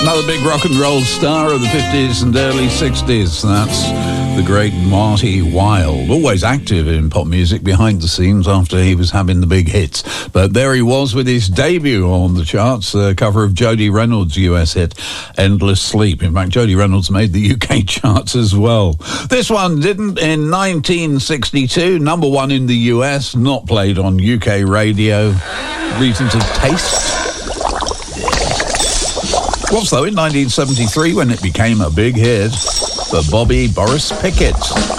Another big rock and roll star of the 50s and early 60s. That's the great Marty Wilde. Always active in pop music behind the scenes after he was having the big hits. But there he was with his debut on the charts, a cover of Jody Reynolds' US hit, Endless Sleep. In fact, Jody Reynolds made the UK charts as well. This one didn't in 1962. Number one in the US, not played on UK radio. Reasons of taste. Was though in 1973 when it became a big hit for Bobby Boris Pickett.